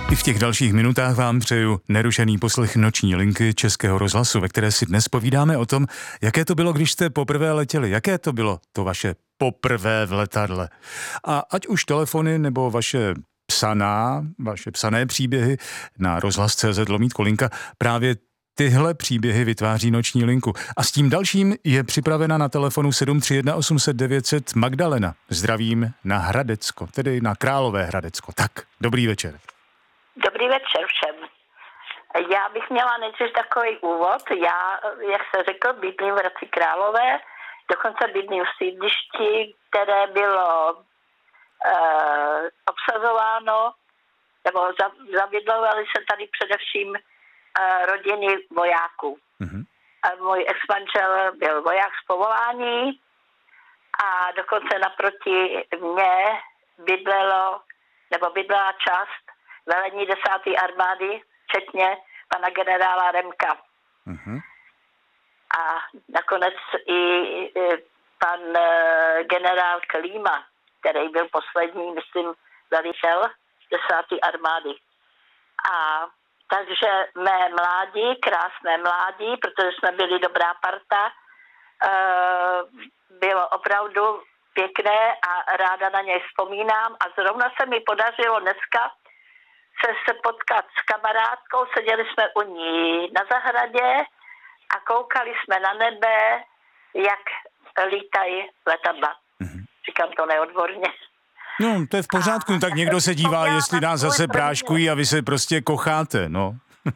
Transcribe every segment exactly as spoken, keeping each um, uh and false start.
I v těch dalších minutách vám přeju nerušený poslech noční linky Českého rozhlasu, ve které si dnes povídáme o tom, jaké to bylo, když jste poprvé letěli, jaké to bylo to vaše poprvé v letadle. A ať už telefony nebo vaše psaná, vaše psané příběhy na rozhlas tečka cé zet lomítko linka, právě tyhle příběhy vytváří noční linku. A s tím dalším je připravena na telefonu sedm tři jedna osm set devět set Magdalena. Zdravím na Hradecko, tedy na Králové Hradecko. Tak, dobrý večer. Dobrý večer všem. Já bych měla nejdřív takový úvod. Já, jak se řekl, bydlím v Hradci Králové, dokonce bydlím v sídlišti, které bylo uh, obsazováno, nebo zabydlovaly se tady především uh, rodiny vojáků. Mm-hmm. A můj ex-manžel byl voják z povolání a dokonce naproti mně bydlelo, nebo bydlela část velení desáté armády, včetně pana generála Remka. Mm-hmm. A nakonec i, i pan uh, generál Klíma, který byl poslední, myslím, velitel desáté armády. A takže mé mládí, krásné mládí, protože jsme byli dobrá parta, uh, bylo opravdu pěkné a ráda na něj vzpomínám. A zrovna se mi podařilo dneska se, se potkat s kamarádkou, seděli jsme u ní na zahradě a koukali jsme na nebe, jak lítají letadla. Mm-hmm. Říkám to neodborně. No, to je v pořádku, a tak někdo se dívá, jestli nás zase práškují a vy se prostě kocháte, no.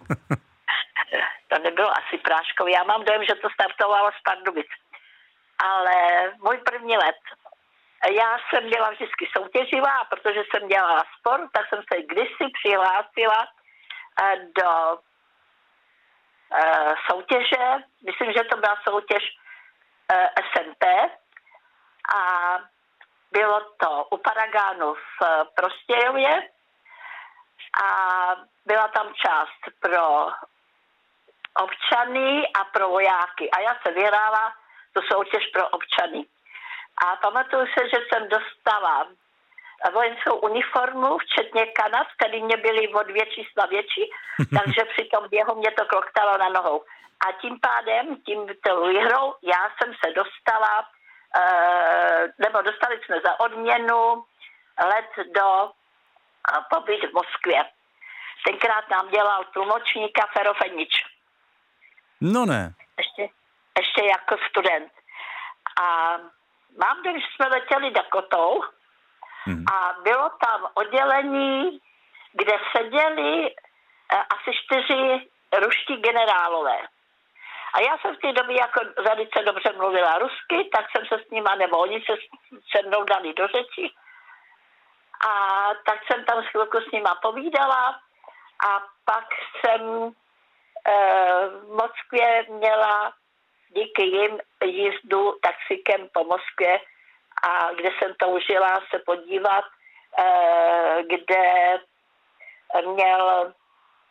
To nebylo asi práškový, já mám dojem, že to startovalo z Pardubic. Ale můj první let. Já jsem byla vždycky soutěživá, protože jsem dělala sport, tak jsem se kdysi přihlásila do uh, soutěže, myslím, že to byla soutěž uh, S M P a bylo to u Paragánu v Prostějově a byla tam část pro občany a pro vojáky a já se vyhrála tu soutěž pro občany. A pamatuju se, že jsem dostala vojenskou uniformu, včetně kanat, které mě byly o dvě čísla větší, takže při tom běhu mě to kloktalo na nohou. A tím pádem, tím výhrou, já jsem se dostala, nebo dostali jsme za odměnu let do pobyt v Moskvě. Tenkrát nám dělal tlumočníka Ferofenič. No ne. Ještě, ještě jako student. A mám dojem, že jsme letěli Dakotou hmm. a bylo tam oddělení, kde seděli asi čtyři ruští generálové. A já jsem v té době jako velice dobře mluvila rusky, tak jsem se s nima, nebo oni se se mnou dali do řeči. A tak jsem tam chvilku s nima povídala a pak jsem e, v Moskvě měla díky jim jízdu taxikem po Moskvě a kde jsem toužila se podívat, e, kde měl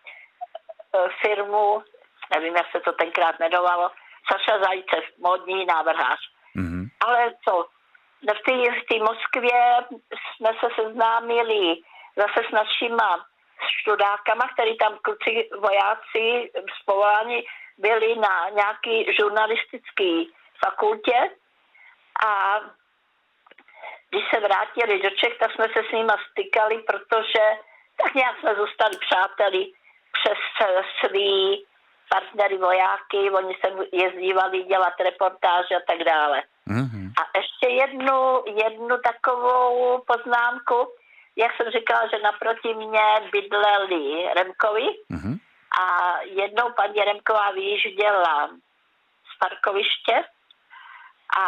firmu, nevím, jak se to tenkrát jmenovalo, Saša Zajcev, módní návrhář. Mm-hmm. Ale co, v té v té Moskvě jsme se seznámili zase s našima študákama, který tam kluci vojáci z povolání byli na nějaký žurnalistický fakultě a když se vrátili do Čech, tak jsme se s nima stykali, protože tak nějak jsme zůstali přáteli přes svý partnery vojáky, oni se jezdívali dělat reportáže a tak dále. Mm-hmm. A ještě jednu, jednu takovou poznámku, jak jsem říkala, že naproti mě bydleli Remkovi mm-hmm. a jednou paní Remková vyjížděla z parkoviště a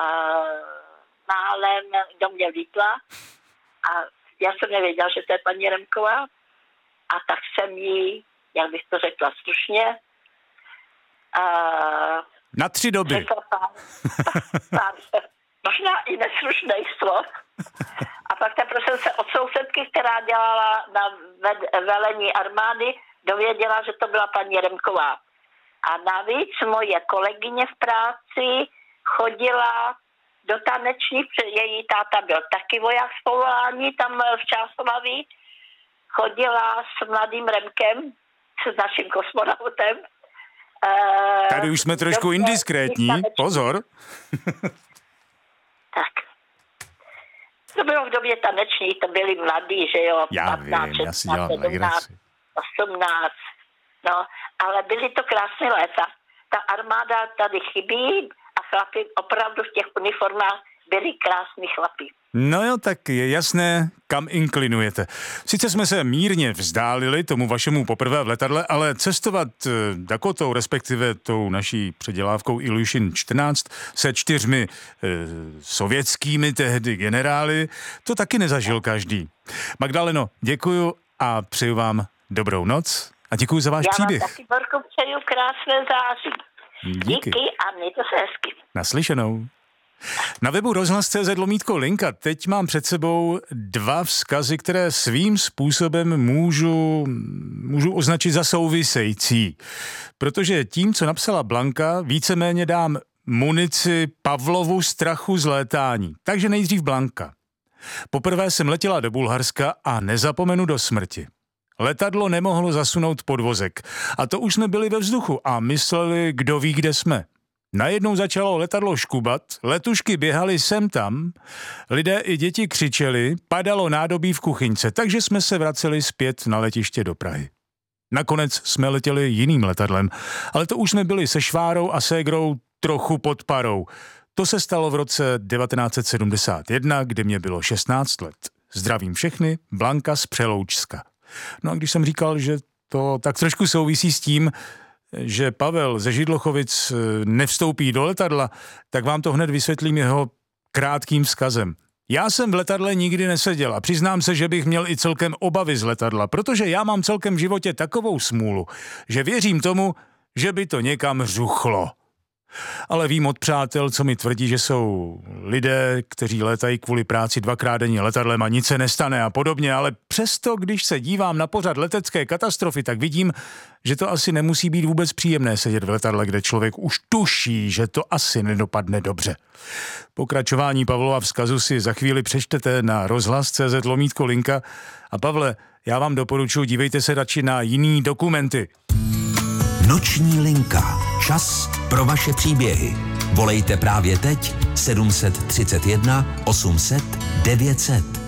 málem do mě vlítla a já jsem nevěděla, že to je paní Remková a tak jsem jí, jak bych to řekla slušně, Uh, na tři doby. Pár, pár, možná i neslušných slov. A pak teprve jsem se od sousedky, která dělala na velení armády, dověděla, že to byla paní Remková. A navíc moje kolegyně v práci chodila do taneční, její táta byl taky voják z povolání tam v Čáslaví chodila s mladým Remkem, s naším kosmonautem. Tady už jsme trošku indiskrétní, pozor. Tak. To bylo v době taneční, to byli mladí, že jo. Já patnáct, vím, já si dělám sedmnáct, legraci. osmnáct, no, ale byly to krásné léta. Ta armáda tady chybí a chlapi opravdu v těch uniformách byli krásní chlapi. No jo, tak je jasné, kam inklinujete. Sice jsme se mírně vzdálili tomu vašemu poprvé v letadle, ale cestovat Dakotou, respektive tou naší předělávkou Ilyushin čtrnáct se čtyřmi e, sovětskými tehdy generály, to taky nezažil každý. Magdaleno, děkuju a přeju vám dobrou noc a děkuju za váš Já příběh. Já vám taky, Borko, přeju krásné září. Díky. Díky a mějte se hezky. Naslyšenou. Na webu rozhlas tečka cé zet lomítko linka teď mám před sebou dva vzkazy, které svým způsobem můžu, můžu označit za související. Protože tím, co napsala Blanka, víceméně dám munici Pavlovu strachu z létání. Takže nejdřív Blanka. Poprvé jsem letěla do Bulharska a nezapomenu do smrti. Letadlo nemohlo zasunout podvozek a to už jsme byli ve vzduchu a mysleli, kdo ví, kde jsme. Najednou začalo letadlo škubat, letušky běhaly sem tam, lidé i děti křičeli, padalo nádobí v kuchyňce, takže jsme se vraceli zpět na letiště do Prahy. Nakonec jsme letěli jiným letadlem, ale to už jsme byli se Švárou a ségrou trochu pod parou. To se stalo v roce devatenáct set sedmdesát jedna, kdy mě bylo šestnáct let. Zdravím všechny, Blanka z Přeloučska. No a když jsem říkal, že to tak trošku souvisí s tím, že Pavel ze Židlochovic nevstoupí do letadla, tak vám to hned vysvětlím jeho krátkým vzkazem. Já jsem v letadle nikdy neseděl a přiznám se, že bych měl i celkem obavy z letadla, protože já mám celkem v životě takovou smůlu, že věřím tomu, že by to někam řuchlo. Ale vím od přátel, co mi tvrdí, že jsou lidé, kteří létají kvůli práci dvakrát denně letadlem a nic se nestane a podobně, ale přesto, když se dívám na pořad letecké katastrofy, tak vidím, že to asi nemusí být vůbec příjemné sedět v letadle, kde člověk už tuší, že to asi nedopadne dobře. Pokračování Pavlova vzkazu si za chvíli přečtete na rozhlas tečka cé zet lomítko linka a Pavle, já vám doporučuji, dívejte se radši na jiný dokumenty. Noční linka. Čas pro vaše příběhy. Volejte právě teď sedm set třicet jedna osm set devět set.